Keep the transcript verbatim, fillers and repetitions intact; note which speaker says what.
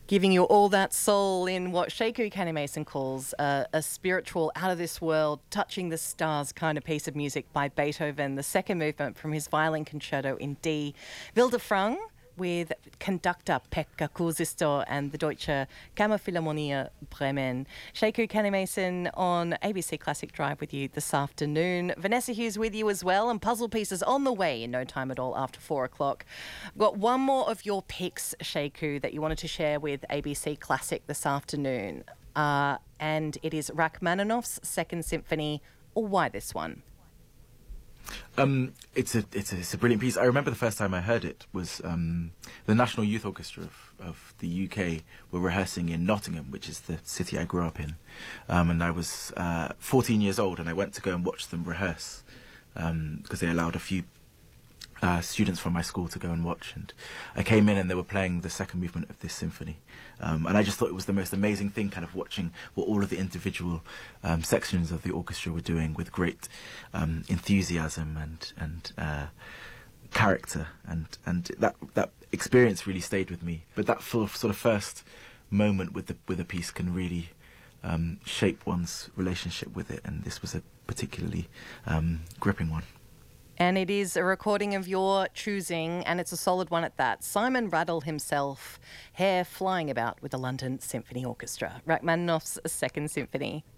Speaker 1: Giving you all that soul in what Sekou Kanemason calls uh, a spiritual, out-of-this-world, touching the stars kind of piece of music by Beethoven, the second movement from his violin concerto in D. Wildefrang, with conductor Pekka Kuusisto and the Deutsche Kammerphilharmonie Bremen. Sekou Kanemason on A B C Classic Drive with you this afternoon. Vanessa Hughes with you as well, and puzzle pieces on the way in no time at all after four o'clock. Got one more of your picks, Sekou, that you wanted to share with A B C Classic this afternoon. Uh, and it is Rachmaninoff's Second Symphony. Or why this one?
Speaker 2: Um, it's a it's a it's a brilliant piece. I remember the first time I heard it was um, the National Youth Orchestra of, of the U K were rehearsing in Nottingham, which is the city I grew up in, um, and I was uh, fourteen years old, and I went to go and watch them rehearse because um, they allowed a few uh, students from my school to go and watch. And I came in, and they were playing the second movement of this symphony, um, and I just thought it was the most amazing thing, kind of watching what all of the individual um, sections of the orchestra were doing with great um, enthusiasm and and uh, character, and and that that experience really stayed with me. But that sort of, sort of first moment with the with a piece can really um, shape one's relationship with it, and this was a particularly um, gripping one.
Speaker 1: And it is a recording of your choosing, and it's a solid one at that. Simon Rattle himself, hair flying about with the London Symphony Orchestra. Rachmaninoff's Second Symphony.